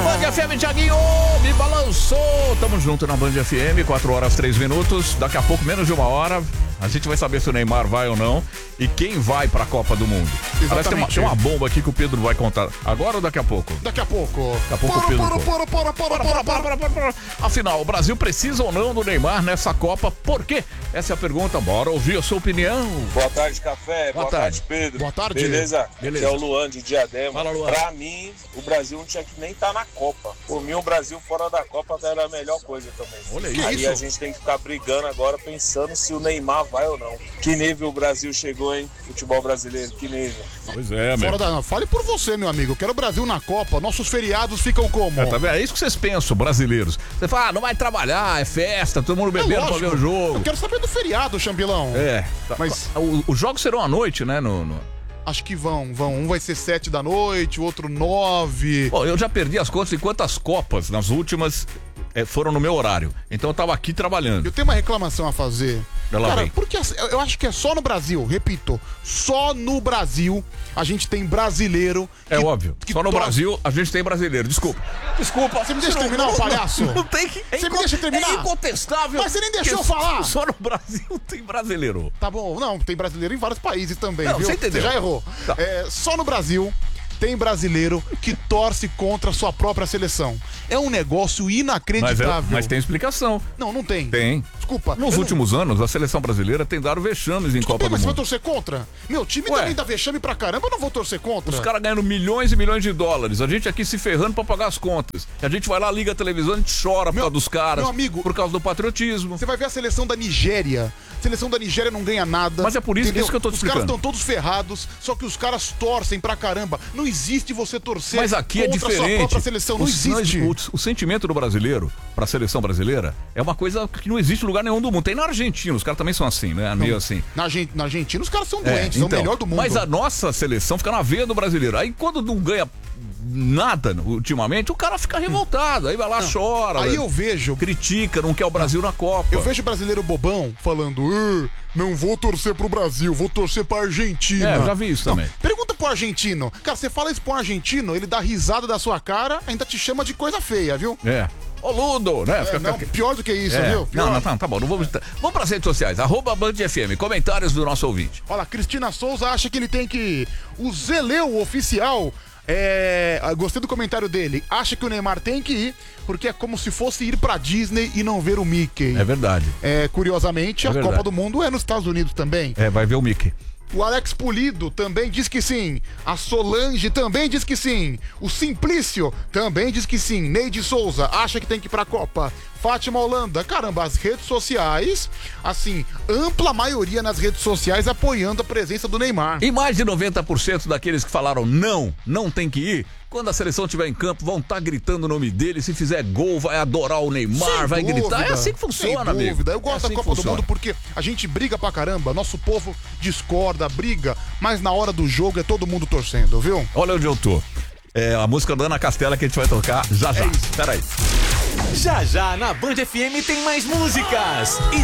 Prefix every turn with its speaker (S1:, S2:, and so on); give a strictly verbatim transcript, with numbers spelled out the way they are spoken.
S1: Band F M, Thiaguinho, me balançou. Tamo junto na Band F M, quatro horas, três minutos. Daqui a pouco, menos de uma hora, a gente vai saber se o Neymar vai ou não e quem vai pra Copa do Mundo. Aliás, tem uma, tem uma bomba aqui que o Pedro vai contar. Agora ou daqui a pouco?
S2: Daqui a pouco.
S1: Daqui a pouco o Pedro
S2: para, para, para, para, para, para, para, para.
S1: Afinal, o Brasil precisa ou não do Neymar nessa Copa? Por quê? Essa é a pergunta. Bora ouvir a sua opinião.
S3: Boa tarde, Café.
S1: Boa
S3: Boa,
S1: tarde.
S3: tarde, Pedro.
S2: Boa tarde.
S3: Beleza?
S1: Beleza.
S3: Aqui é o Luan de Diadema.
S1: Fala, Luan.
S3: Pra mim, o Brasil não tinha que nem estar na Copa. Por mim, o Brasil fora da Copa era a melhor coisa também.
S1: Olha
S2: isso.
S3: Aí
S2: Que isso?
S3: a gente tem que ficar brigando agora, pensando se o Neymar vai ou não. Que nível o Brasil chegou, hein? Futebol brasileiro, que nível.
S1: Pois é,
S2: Fora
S1: meu.
S2: da... não, fale por você, meu amigo. Eu quero o Brasil na Copa. Nossos feriados ficam como?
S1: É, tá vendo? É isso que vocês pensam, brasileiros. Você fala, ah, não vai trabalhar, é festa, todo mundo bebendo pra ver o jogo.
S2: Eu quero saber do feriado, Champilão.
S1: É, tá.
S2: Mas-
S1: O- os jogos serão à noite, né? No, no...
S2: Acho que vão, vão. Um vai ser sete da noite, o outro nove.
S1: Bom, eu já perdi as contas de quantas Copas nas últimas eh, foram no meu horário. Então eu tava aqui trabalhando.
S2: Eu tenho uma reclamação a fazer.
S1: Ela
S2: Cara,
S1: vem.
S2: porque assim, eu eu acho que é só no Brasil, repito, só no Brasil a gente tem brasileiro.
S1: É
S2: que-
S1: óbvio.
S2: que
S1: Só no
S2: torce-
S1: Brasil a gente tem brasileiro. Desculpa. Desculpa.
S2: Você me deixa
S1: Não-
S2: terminar,
S1: não-
S2: palhaço?
S1: Não, não tem que. é
S2: Você me
S1: inco-
S2: deixa terminar?
S1: É incontestável.
S2: Mas você nem deixou
S1: que
S2: eu falar.
S1: Só no Brasil tem brasileiro.
S2: Tá bom, não, tem brasileiro em vários países também,
S1: Não,
S2: viu?
S1: você entendeu.
S2: já errou.
S1: Tá.
S2: É, só no Brasil tem brasileiro que torce contra a sua própria seleção. É um negócio
S1: Mas, é-
S2: inacreditável.
S1: mas tem explicação.
S2: Não, não tem.
S1: Tem.
S2: Desculpa.
S1: Nos
S2: eu não-
S1: últimos anos, a seleção brasileira tem dado vexames em
S2: Tudo
S1: Copa
S2: bem,
S1: do
S2: mas você vai
S1: Mundo.
S2: torcer contra? Meu time
S1: Ué.
S2: também dá vexame pra caramba, eu não vou torcer contra.
S1: Os caras ganhando milhões e milhões de dólares. A gente aqui se ferrando pra pagar as contas. E a gente vai lá, liga a televisão, a gente chora por
S2: Meu-
S1: causa dos caras.
S2: meu amigo-
S1: Por causa do patriotismo.
S2: Você vai ver a seleção da Nigéria. A seleção da Nigéria não ganha nada.
S1: Mas é por isso-
S2: entendeu?
S1: isso que eu tô te
S2: Os caras
S1: explicando.
S2: estão todos ferrados, só que os caras torcem pra caramba. Não existe você torcer
S1: Mas aqui é
S2: contra a
S1: diferente.
S2: sua própria seleção. Não
S1: o,
S2: existe.
S1: O, o sentimento do brasileiro pra seleção brasileira é uma coisa que não existe em lugar nenhum do mundo. Tem na Argentina, os caras também são assim, né? Meio assim.
S2: Na, Argen- na Argentina, os caras são
S1: É,
S2: doentes, são o
S1: então,
S2: melhor do mundo.
S1: Mas a nossa seleção fica na veia do brasileiro. Aí quando não ganha nada ultimamente, o cara fica revoltado. Aí vai lá, chora.
S2: Aí eu vejo.
S1: Critica, não quer o Brasil na Copa.
S2: Eu vejo brasileiro bobão falando: "Ah, não vou torcer pro Brasil, vou torcer pra Argentina."
S1: É, eu já vi isso
S2: Não,
S1: também.
S2: Pergunta pro argentino. Cara, você fala isso pro argentino, ele dá risada da sua cara, ainda te chama de coisa feia, viu?
S1: É. Ô, Ludo, né?
S2: É,
S1: Fica-
S2: não,
S1: fica-
S2: pior do que isso,
S1: É.
S2: viu? Pior.
S1: Não, não, tá, tá bom, não vamos. Vamos pras redes sociais, arroba Band F M, comentários do nosso ouvinte.
S2: Olha, Cristina Souza acha que ele tem que. O Zeleu oficial. É, gostei do comentário dele. Acha que o Neymar tem que ir, porque é como se fosse ir pra Disney e não ver o Mickey.
S1: É verdade.
S2: É, curiosamente,
S1: É
S2: a
S1: verdade.
S2: Copa do Mundo é nos Estados Unidos também.
S1: É, vai ver o Mickey.
S2: O Alex Pulido também diz que sim. A Solange também diz que sim. O Simplício também diz que sim. Neide Souza acha que tem que ir pra Copa. Fátima Holanda, caramba, as redes sociais, assim, ampla maioria nas redes sociais apoiando a presença do Neymar.
S1: E mais de noventa por cento daqueles que falaram não, não tem que ir, quando a seleção estiver em campo, vão estar gritando o nome dele. Se fizer gol, vai adorar o Neymar,
S2: Sem
S1: vai
S2: dúvida,
S1: gritar. É assim que funciona,
S2: sem
S1: amigo.
S2: dúvida. Eu
S1: É
S2: gosto
S1: assim
S2: da
S1: que
S2: Copa do
S1: funciona.
S2: Mundo porque a gente briga pra caramba, nosso povo discorda, briga, mas na hora do jogo é todo mundo torcendo, viu?
S1: Olha onde eu tô. É a música da Ana Castela que a gente vai tocar já já.
S2: É isso.
S1: Peraí.
S4: Já já na Band F M tem mais músicas.